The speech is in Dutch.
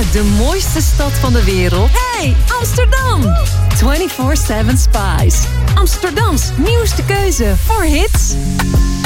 de mooiste stad van de wereld? Hey, Amsterdam! 24/7 Spice. Amsterdams nieuwste keuze voor hits.